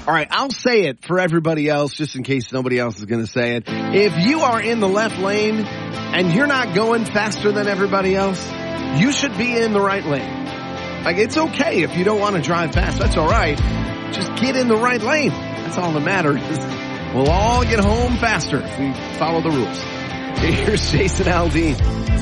All right, I'll say it for everybody else, just in case nobody else is going to say it. If you are in the left lane and you're not going faster than everybody else, you should be in the right lane. Like, it's okay if you don't want to drive fast. That's all right. Just get in the right lane. That's all that matters. We'll all get home faster if we follow the rules. Here's Jason Aldean.